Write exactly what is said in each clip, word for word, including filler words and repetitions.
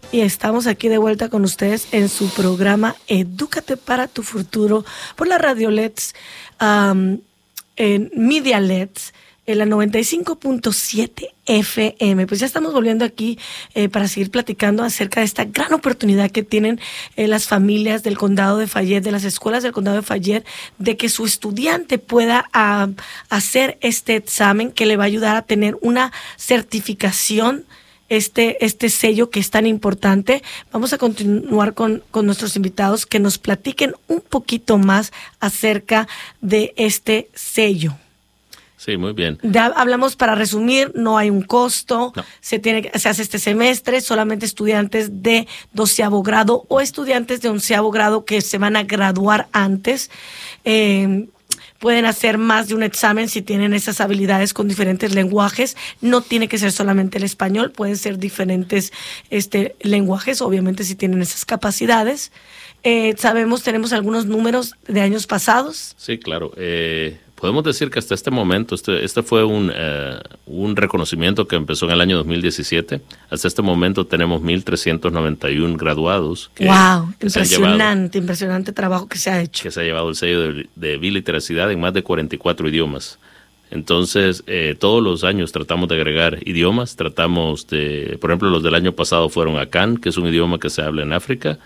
Y estamos aquí de vuelta con ustedes en su programa Edúcate para tu futuro por la Radio L E D S, um, en Media L E D S, en la noventa y cinco punto siete F M. Pues ya estamos volviendo aquí eh, para seguir platicando acerca de esta gran oportunidad que tienen eh, las familias del condado de Fayette, de las escuelas del condado de Fayette, de que su estudiante pueda uh, hacer este examen que le va a ayudar a tener una certificación, Este, este sello que es tan importante. Vamos a continuar con, con nuestros invitados que nos platiquen un poquito más acerca de este sello. Sí, muy bien. Ya hablamos, para resumir, no hay un costo, no. se tiene, se hace este semestre, solamente estudiantes de doceavo grado o estudiantes de onceavo grado que se van a graduar antes. Eh, Pueden hacer más de un examen si tienen esas habilidades con diferentes lenguajes. No tiene que ser solamente el español, pueden ser diferentes este, lenguajes, obviamente si tienen esas capacidades. Eh, sabemos, tenemos algunos números de años pasados. Sí, claro. Eh, podemos decir que hasta este momento, este, este fue un, uh, un reconocimiento que empezó en el año dos mil diecisiete. Hasta este momento tenemos mil trescientos noventa y uno graduados. Que, ¡Wow! Que impresionante, llevado, impresionante trabajo que se ha hecho. Que se ha llevado el sello de, de biliteracidad en más de cuarenta y cuatro idiomas. Entonces, eh, todos los años tratamos de agregar idiomas. Tratamos de, por ejemplo, los del año pasado fueron Akan, que es un idioma que se habla en África.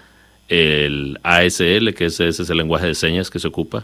El A S L, que ese, ese es el lenguaje de señas que se ocupa,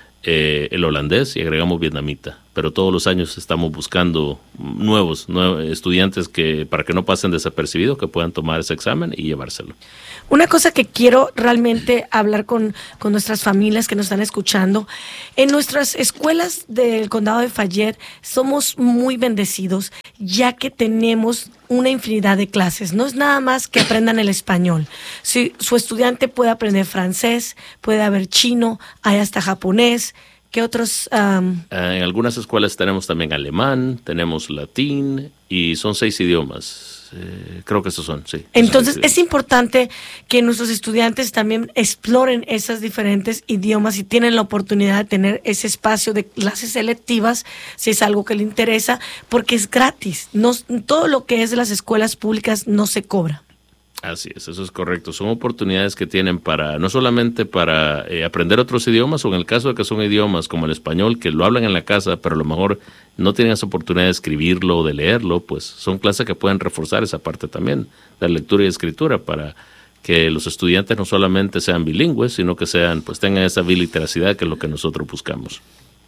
eh, el holandés, y agregamos vietnamita. Pero todos los años estamos buscando nuevos, nuevos estudiantes que para que no pasen desapercibidos, que puedan tomar ese examen y llevárselo. Una cosa que quiero realmente hablar con, con nuestras familias que nos están escuchando, en nuestras escuelas del condado de Fayette somos muy bendecidos, ya que tenemos una infinidad de clases. No es nada más que aprendan el español. Si su estudiante puede aprender francés, puede haber chino, hay hasta japonés. ¿Qué otros? Um... Uh, en algunas escuelas tenemos también alemán, tenemos latín, y son seis idiomas. Eh, creo que esos son, sí. Entonces es importante que nuestros estudiantes también exploren esos diferentes idiomas y tienen la oportunidad de tener ese espacio de clases selectivas, si es algo que les interesa, porque es gratis. No, todo lo que es de las escuelas públicas no se cobra. Así es, eso es correcto. Son oportunidades que tienen para, no solamente para eh, aprender otros idiomas, o en el caso de que son idiomas como el español, que lo hablan en la casa, pero a lo mejor no tienen esa oportunidad de escribirlo o de leerlo, pues son clases que pueden reforzar esa parte también, de lectura y escritura, para que los estudiantes no solamente sean bilingües, sino que sean, pues tengan esa biliteracidad, que es lo que nosotros buscamos.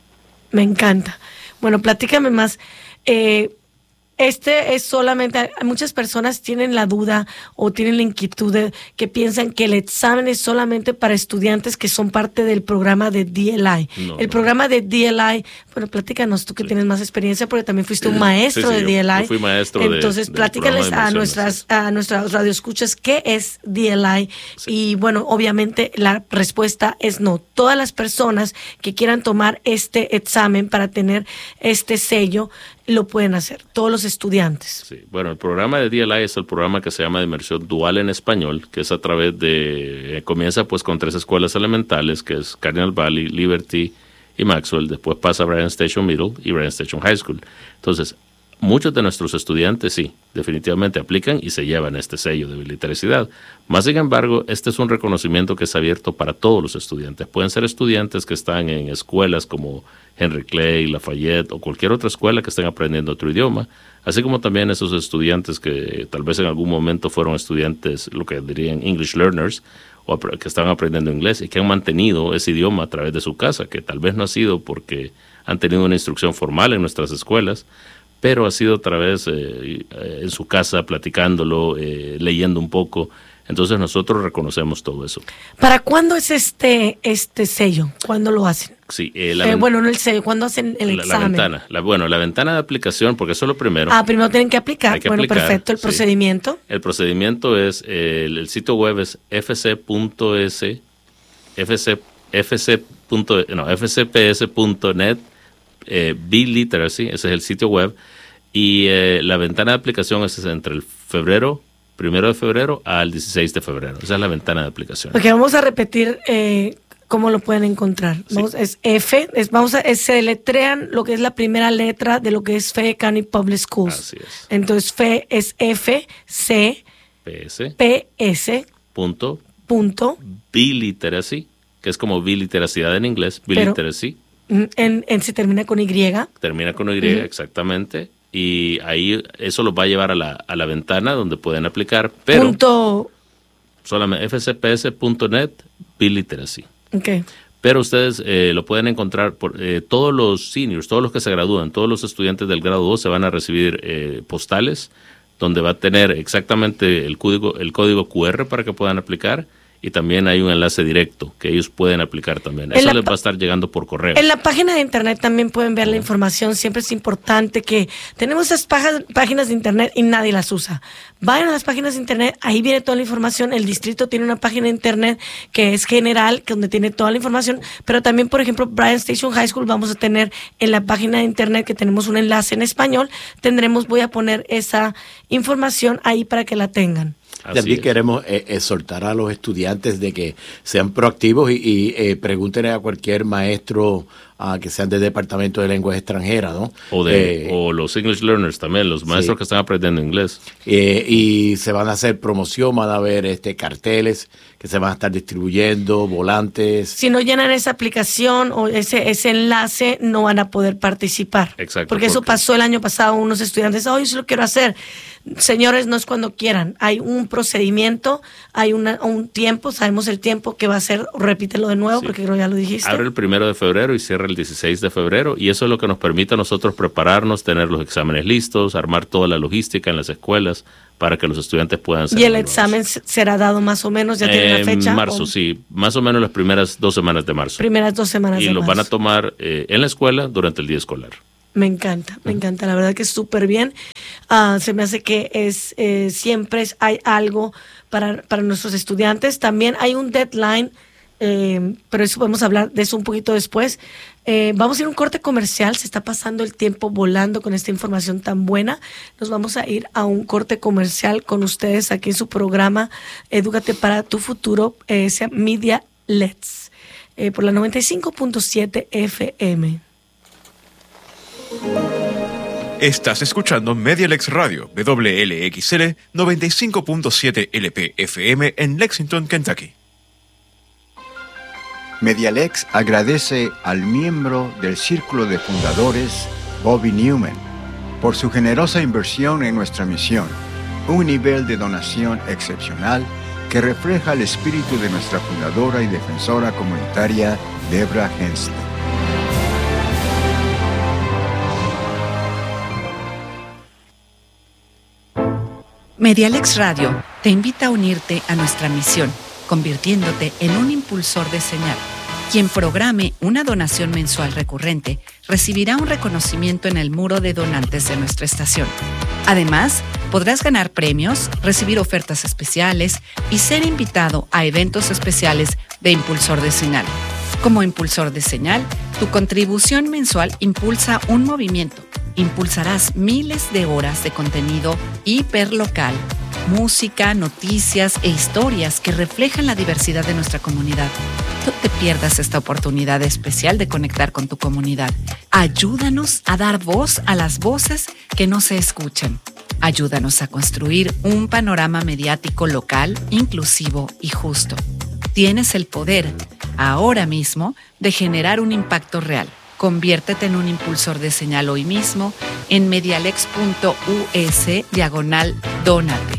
Me encanta. Bueno, platícame más. Eh, Este es solamente, muchas personas tienen la duda o tienen la inquietud de, que piensan que el examen es solamente para estudiantes que son parte del programa de D L I. No, el no. programa de D L I, bueno, platícanos tú que sí. tienes más experiencia, porque también fuiste un maestro sí, sí, de D L I. Yo fui maestro. Entonces, de, platícales a nuestras, a nuestras radioescuchas qué es D L I. Sí. Y bueno, obviamente la respuesta es no. Todas las personas que quieran tomar este examen para tener este sello, lo pueden hacer, todos los estudiantes. Sí, bueno, el programa de D L I es el programa que se llama de inmersión dual en español, que es a través de, eh, comienza pues con tres escuelas elementales, que es Cardinal Valley, Liberty y Maxwell, después pasa a Bryan Station Middle y Bryan Station High School. Entonces, muchos de nuestros estudiantes sí, definitivamente aplican y se llevan este sello de biliteracidad. Más sin embargo, este es un reconocimiento que es abierto para todos los estudiantes. Pueden ser estudiantes que están en escuelas como Henry Clay, Lafayette o cualquier otra escuela que estén aprendiendo otro idioma, así como también esos estudiantes que tal vez en algún momento fueron estudiantes, lo que dirían English learners, o que están aprendiendo inglés y que han mantenido ese idioma a través de su casa, que tal vez no ha sido porque han tenido una instrucción formal en nuestras escuelas, pero ha sido a través eh, en su casa, platicándolo, eh, leyendo un poco. Entonces nosotros reconocemos todo eso. ¿Para cuándo es este este sello? ¿Cuándo lo hacen? Sí, eh, la eh, ven- bueno, no el sello, ¿cuándo hacen el la, examen? La ventana, la, bueno, la ventana de aplicación, porque eso es lo primero. Ah, primero tienen que aplicar. Hay que bueno, aplicar, perfecto. ¿El sí. procedimiento? El procedimiento es, eh, el, el sitio web es f c punto s, fc, fc. No, f c p s punto net, eh, biliteracy, ese es el sitio web, y eh, la ventana de aplicación es entre el febrero, primero de febrero al dieciséis de febrero. Esa es la ventana de aplicación. Porque vamos a repetir eh, cómo lo pueden encontrar. Vamos, sí. Es F, es, vamos a, es, se deletrean lo que es la primera letra de lo que es Fayette County Public Schools. Así es. Entonces, F es F, C, P S. P S. Punto. Punto. Biliteracy, que es como biliteracidad en inglés. Biliteracy. Pero, en, en, se termina con Y. Termina con Y, uh-huh. exactamente. Y ahí eso los va a llevar a la, a la ventana donde pueden aplicar. Pero Punto. Solamente f c p s punto net biliteracy. Okay. Pero ustedes eh, lo pueden encontrar por eh, todos los seniors, todos los que se gradúan, todos los estudiantes del grado dos se van a recibir eh, postales donde va a tener exactamente el código, el código cu erre para que puedan aplicar. Y también hay un enlace directo que ellos pueden aplicar también. Eso les va a estar llegando por correo. En la página de internet también pueden ver uh-huh. la información. Siempre es importante que tenemos esas páginas de internet y nadie las usa. Vayan a las páginas de internet, ahí viene toda la información. El distrito tiene una página de internet que es general, que donde tiene toda la información. Pero también, por ejemplo, Bryan Station High School vamos a tener en la página de internet que tenemos un enlace en español. Tendremos, voy a poner esa información ahí para que la tengan. También queremos eh, exhortar a los estudiantes de que sean proactivos y, y eh, pregunten a cualquier maestro uh, que sean del Departamento de Lenguas Extranjeras, ¿no? O, de, eh, o los English Learners también, los maestros sí. que están aprendiendo inglés. Eh, y se van a hacer promoción, van a haber este, carteles que se van a estar distribuyendo, volantes. Si no llenan esa aplicación o ese, ese enlace, no van a poder participar. Exacto. Porque, porque eso pasó el año pasado, unos estudiantes, oh, yo sí lo quiero hacer. Señores, no es cuando quieran. Hay un procedimiento, hay una, un tiempo, sabemos el tiempo que va a ser, repítelo de nuevo, sí. porque creo que ya lo dijiste. Abre el primero de febrero y cierra el dieciséis de febrero, y eso es lo que nos permite a nosotros prepararnos, tener los exámenes listos, armar toda la logística en las escuelas para que los estudiantes puedan ser ¿Y el evaluados. Examen será dado más o menos? ¿Ya tiene eh, la fecha? En marzo, o... sí. Más o menos las primeras dos semanas de marzo. Primeras dos semanas y de marzo. Y los van a tomar eh, en la escuela durante el día escolar. Me encanta, me encanta, la verdad que es súper bien. Uh, se me hace que es eh, siempre es, hay algo para, para nuestros estudiantes. También hay un deadline, eh, pero eso podemos hablar de eso un poquito después. Eh, vamos a ir a un corte comercial, se está pasando el tiempo volando con esta información tan buena. Nos vamos a ir a un corte comercial con ustedes aquí en su programa Edúcate para tu futuro, eh, sea Media Let's, eh, por la noventa y cinco punto siete F M. Estás escuchando Medialex Radio, W L X L noventa y cinco punto siete L P F M en Lexington, Kentucky. Medialex agradece al miembro del Círculo de Fundadores, Bobby Newman, por su generosa inversión en nuestra misión, un nivel de donación excepcional que refleja el espíritu de nuestra fundadora y defensora comunitaria, Debra Hensley. Medialex Radio te invita a unirte a nuestra misión, convirtiéndote en un impulsor de señal. Quien programe una donación mensual recurrente recibirá un reconocimiento en el muro de donantes de nuestra estación. Además, podrás ganar premios, recibir ofertas especiales y ser invitado a eventos especiales de Impulsor de Señal. Como Impulsor de Señal, tu contribución mensual impulsa un movimiento. Impulsarás miles de horas de contenido hiperlocal, música, noticias e historias que reflejan la diversidad de nuestra comunidad. No te pierdas esta oportunidad especial de conectar con tu comunidad. Ayúdanos a dar voz a las voces que no se escuchan. Ayúdanos a construir un panorama mediático local, inclusivo y justo. Tienes el poder, ahora mismo, de generar un impacto real. Conviértete en un impulsor de señal hoy mismo en medialex punto u s diagonal dónate.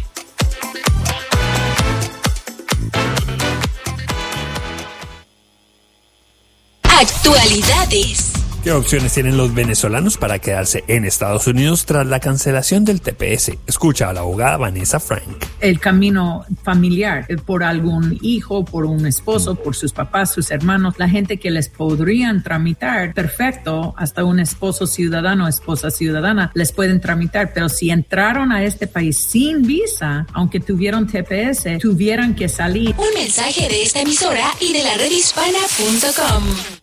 Actualidades. ¿Qué opciones tienen los venezolanos para quedarse en Estados Unidos tras la cancelación del T P S? Escucha a la abogada Vanessa Frank. El camino familiar, por algún hijo, por un esposo, por sus papás, sus hermanos, la gente que les podrían tramitar, perfecto, hasta un esposo ciudadano, esposa ciudadana, les pueden tramitar, pero si entraron a este país sin visa, aunque tuvieron T P S, tuvieran que salir. Un mensaje de esta emisora y de la red hispana punto com.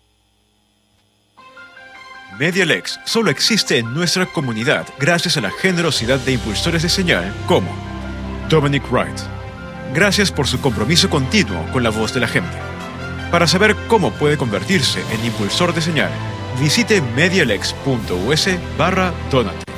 Medialex solo existe en nuestra comunidad gracias a la generosidad de impulsores de señal como Dominic Wright. Gracias por su compromiso continuo con la voz de la gente. Para saber cómo puede convertirse en impulsor de señal, visite medialex punto u s barra donate.